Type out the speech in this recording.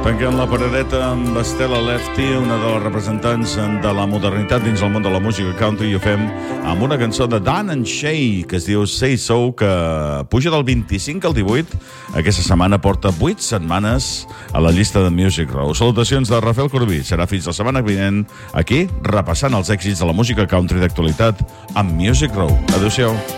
Tanquem la paradeta amb Estela Lefty, una de les representants de la modernitat dins el món de la música country, i ho fem amb una cançó de Dan and Shay que es diu Say So, que puja del 25 al 18. Aquesta setmana porta 8 setmanes a la llista de Music Row. Salutacions de Rafael Corbí. Serà fins la setmana vinent aquí, repassant els èxits de la música country d'actualitat amb Music Row. Adéu-siau.